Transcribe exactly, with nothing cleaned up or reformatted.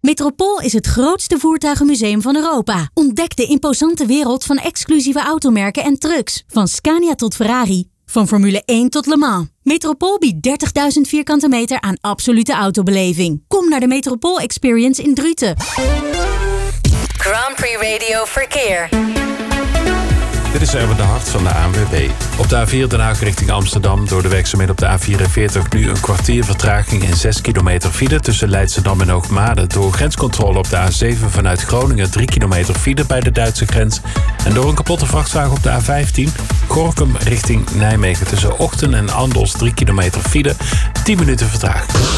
Metropool is het grootste voertuigenmuseum van Europa. Ontdek de imposante wereld van exclusieve automerken en trucks. Van Scania tot Ferrari. Van Formule één tot Le Mans. Metropool biedt dertigduizend vierkante meter aan absolute autobeleving. Kom naar de Metropool Experience in Druten. Grand Prix Radio Verkeer. Dit is Erwin de Hart van de A N W B. Op de A vier Den Haag richting Amsterdam door de werkzaamheden op de A vierenveertig nu een kwartier vertraging en zes kilometer file tussen Leidschendam en Hoogmade. Door grenscontrole op de A zeven vanuit Groningen drie kilometer file bij de Duitse grens. En door een kapotte vrachtwagen op de A vijftien Gorinchem richting Nijmegen tussen Ochten en Andos drie kilometer file, tien minuten vertraging.